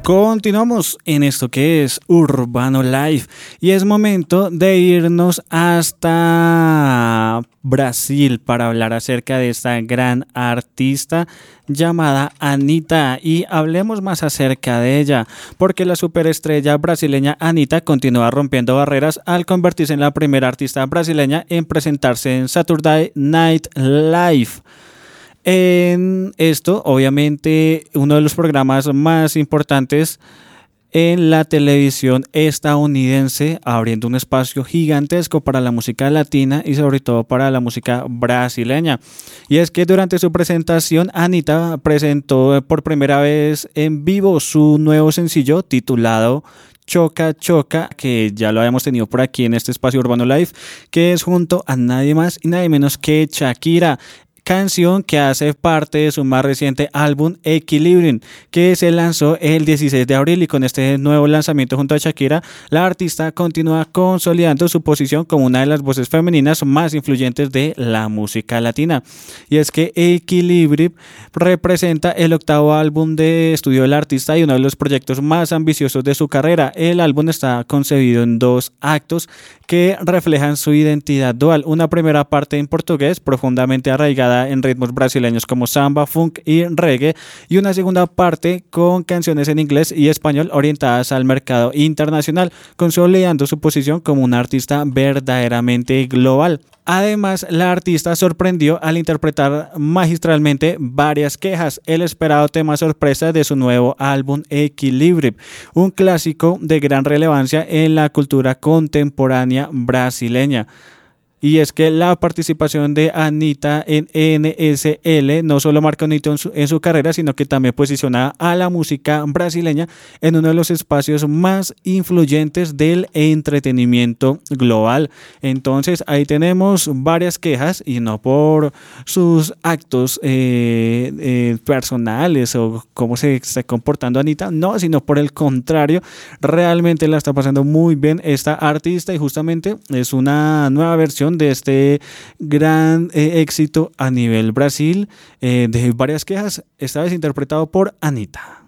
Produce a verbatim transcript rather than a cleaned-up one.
Continuamos en esto que es Urbano Live y es momento de irnos hasta Brasil para hablar acerca de esta gran artista llamada Anitta, y hablemos más acerca de ella porque la superestrella brasileña Anitta continúa rompiendo barreras al convertirse en la primera artista brasileña en presentarse en Saturday Night Live. En esto, obviamente, uno de los programas más importantes en la televisión estadounidense, abriendo un espacio gigantesco para la música latina y sobre todo para la música brasileña. Y es que durante su presentación, Anitta presentó por primera vez en vivo su nuevo sencillo titulado Choca Choca, que ya lo habíamos tenido por aquí en este espacio Urbano Live, que es junto a nadie más y nadie menos que Shakira, canción que hace parte de su más reciente álbum Equilibrium, que se lanzó el dieciséis de abril, y con este nuevo lanzamiento junto a Shakira, la artista continúa consolidando su posición como una de las voces femeninas más influyentes de la música latina. Y es que Equilibrium representa el octavo álbum de estudio del artista y uno de los proyectos más ambiciosos de su carrera. El álbum está concebido en dos actos que reflejan su identidad dual, una primera parte en portugués profundamente arraigada en ritmos brasileños como samba, funk y reggae, y una segunda parte con canciones en inglés y español orientadas al mercado internacional, consolidando su posición como una artista verdaderamente global. Además, la artista sorprendió al interpretar magistralmente Varias Quejas, el esperado tema sorpresa de su nuevo álbum Equilibrium, un clásico de gran relevancia en la cultura contemporánea brasileña. Y es que la participación de Anitta en N S L no solo marca un hito en su, en su carrera, sino que también posiciona a la música brasileña en uno de los espacios más influyentes del entretenimiento global. Entonces ahí tenemos Varias Quejas, y no por sus actos eh, eh, personales o cómo se está comportando Anitta, no, sino por el contrario, realmente la está pasando muy bien esta artista, y justamente es una nueva versión de este gran eh, éxito a nivel Brasil, eh, de Varias Quejas, esta vez interpretado por Anitta.